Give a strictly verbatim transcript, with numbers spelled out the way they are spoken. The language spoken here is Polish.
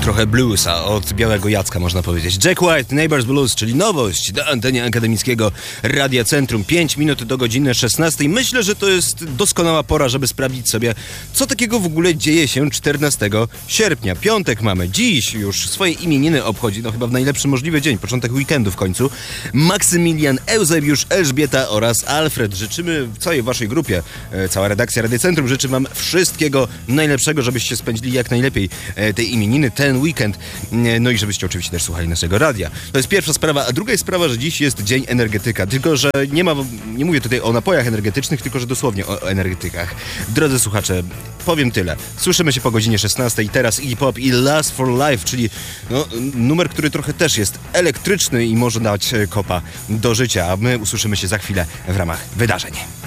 Trochę bluesa od Białego Jacka, można powiedzieć. Jack White, Neighbors Blues, czyli nowość na antenie akademickiego Radia Centrum. pięć minut do godziny szesnastej. Myślę, że to jest doskonała pora, żeby sprawdzić sobie, co takiego w ogóle dzieje się czternastego sierpnia. Piątek mamy. Dziś już swoje imieniny obchodzi, no chyba w najlepszy możliwy dzień, początek weekendu w końcu. Maksymilian, Eusebiusz, Elżbieta oraz Alfred. Życzymy całej waszej grupie, cała redakcja Radia Centrum życzy wam wszystkiego najlepszego, żebyście spędzili jak najlepiej tej imieniny, ten weekend, no i żebyście oczywiście też słuchali naszego radia. To jest pierwsza sprawa, a druga jest sprawa, że dziś jest Dzień Energetyka, tylko że nie ma, nie mówię tutaj o napojach energetycznych, tylko że dosłownie o energetykach. Drodzy słuchacze, powiem tyle. Słyszymy się po godzinie szesnastej, teraz Iggy Pop i Last for Life, czyli no, numer, który trochę też jest elektryczny i może dać kopa do życia, a my usłyszymy się za chwilę w ramach wydarzeń.